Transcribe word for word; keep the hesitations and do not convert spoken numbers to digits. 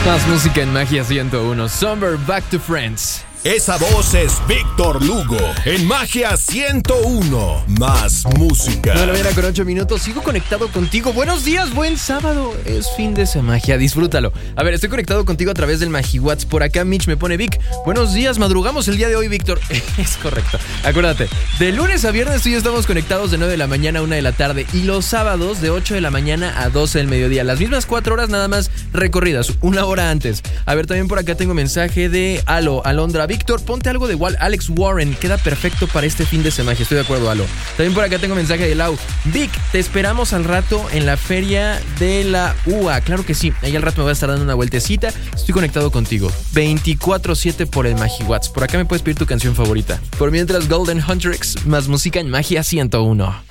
Más música en Magia ciento uno. Summer, Back to Friends. Esa voz es Víctor Lugo en Magia ciento uno. Más música. No, la mañana con ocho minutos. Sigo conectado contigo. Buenos días, buen sábado. Es fin de Magia, disfrútalo. A ver, estoy conectado contigo a través del MagiWhat's. Por acá Mitch me pone: Vic, buenos días, madrugamos el día de hoy, Víctor. Es correcto. Acuérdate, de lunes a viernes tú y yo estamos conectados de nueve de la mañana a una de la tarde. Y los sábados de ocho de la mañana a doce del mediodía. Las mismas cuatro horas nada más recorridas, una hora antes. A ver, también por acá tengo mensaje de Alo, Alondra. Víctor, ponte algo de igual. Alex Warren, queda perfecto para este fin de semana. Estoy de acuerdo, Alo. También por acá tengo mensaje de Lau. Vic, te esperamos al rato en la feria de la U A. Claro que sí, ahí al rato me voy a estar dando una vueltecita. Estoy conectado contigo veinticuatro siete por el MagiWhat's. Por acá me puedes pedir tu canción favorita. Por mientras, Golden Huntrix, más música en Magia ciento uno.